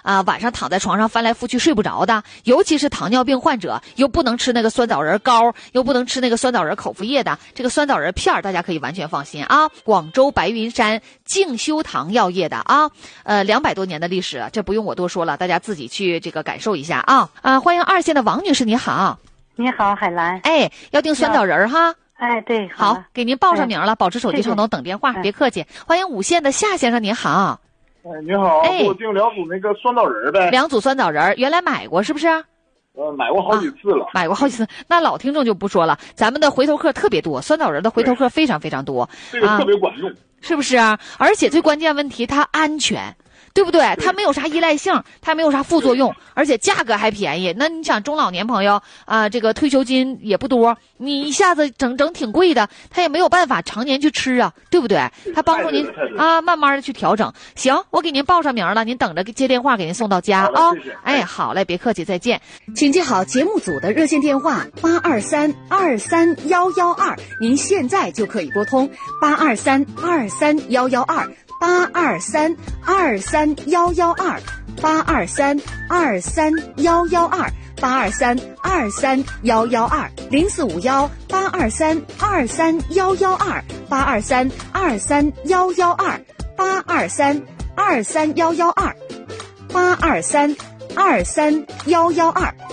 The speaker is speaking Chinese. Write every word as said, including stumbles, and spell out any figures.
啊、呃、晚上躺在床上翻来覆去睡不着的，尤其是糖尿病患者，又不能吃那个酸枣仁膏，又不能吃那个酸枣仁口服液的，这个酸枣仁片大家可以完全放心啊。广州白云山静修堂药业的啊，呃，两百多年的历史了，这不用我多说了，大家自己去这个感受一下啊啊！欢迎二线的王女士，你好。 你好，海兰。 哎，要订酸枣仁哈。 哎，对， 好， 好给您报上名了，哎、保持手机畅通，等电话， 谢谢别客气。欢迎五线的夏先生，您好。 哎，你好， 哎、 给我订两组那个酸枣仁呗。 两组酸枣仁，原来买过是不是？ 呃，买过好几次了、啊， 买过好几次。那老听众就不说了，咱们的回头客特别多，酸枣仁的回头客非常非常多， 这个特别管用、啊， 是不是啊？而且最关键问题，它安全。对不对？它没有啥依赖性，它没有啥副作用，而且价格还便宜。那你想中老年朋友啊、呃，这个退休金也不多，你一下子整整挺贵的，他也没有办法常年去吃啊，对不对？他帮助您啊，慢慢的去调整。行，我给您报上名了，您等着接电话给您送到家啊。哎，好嘞，别客气，再见。请记好节目组的热线电话八二三二三幺幺二，您现在就可以拨通八二三二三幺幺二。八二三二三幺幺二，八二三二三幺幺二，八二三二三幺幺二，零四五幺八二三二三幺幺二，八二三二三幺幺二，八二三二三幺幺二，八二三二三幺幺二。